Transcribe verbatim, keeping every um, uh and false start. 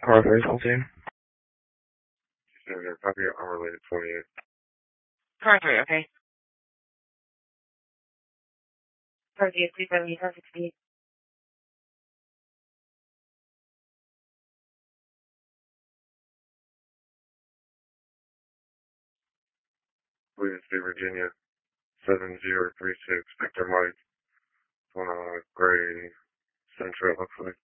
Car physical team. She said her copy of unrelated twenty-eight. Car three, okay. Car three, three seventy, car sixty-eight. Williamsburg, Virginia, seven zero three six, Victor Mike, on uh, Gray Central, it looks like.